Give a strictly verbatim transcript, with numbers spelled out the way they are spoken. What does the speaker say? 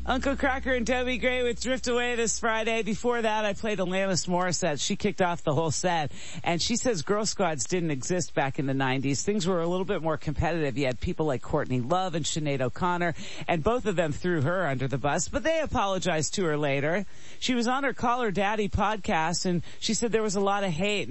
Uncle Crocker and Toby Gray with Drift Away this Friday. Before that, I played Alanis Morissette. She kicked off the whole set. And she says girl squads didn't exist back in the nineties. Things were a little bit more competitive. You had people like Courtney Love and Sinead O'Connor, and both of them threw her under the bus, but they apologized to her later. She was on her Call Her Daddy podcast, and she said there was a lot of hate.